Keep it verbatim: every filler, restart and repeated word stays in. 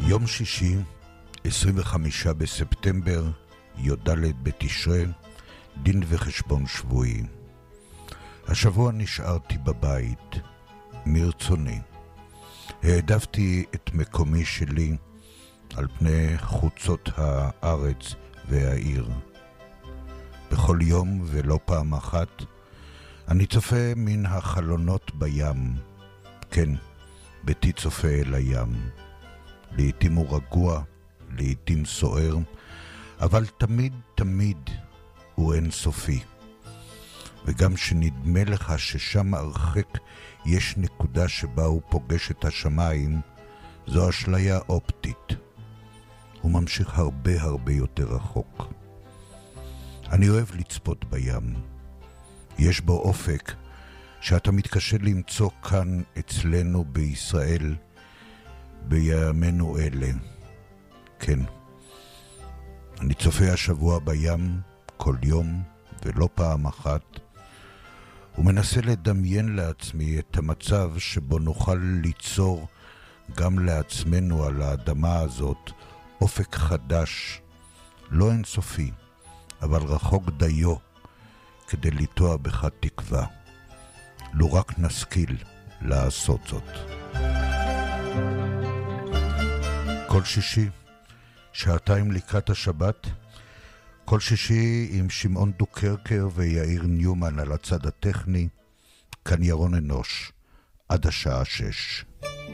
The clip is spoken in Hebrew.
יום שישי, עשרים וחמישה בספטמבר, י"ד בתשרי, דין וחשבון שבועי. השבוע נשארתי בבית, מרצוני. העדפתי את מקומי שלי על פני חוצות הארץ והעיר. בכל יום ולא פעם אחת, אני צופה מן החלונות בים. כן, ביתי צופה אל הים. לעתים הוא רגוע, לעתים סוער, אבל תמיד תמיד הוא אינסופי. וגם שנדמה לך ששם הרחק יש נקודה שבה הוא פוגש את השמיים, זו אשליה אופטית. הוא ממשיך הרבה הרבה יותר רחוק. אני אוהב לצפות בים. יש בו אופק שאתה מתקשה למצוא כאן אצלנו בישראל בימינו אלה. כן, אני צופה השבוע בים כל יום ולא פעם אחת, ומנסה לדמיין לעצמי את המצב שבו נוכל ליצור גם לעצמנו על האדמה הזאת אופק חדש, לא אינסופי, אבל רחוק דיו, כדי לטוע בך תקווה. לו רק נשכיל לעשות זאת. כל שישי, שעתיים לקראת השבת, כל שישי עם שמעון דוקרקר ויאיר ניומן על הצד הטכני, כאן ירון אנוש, עד השעה שש.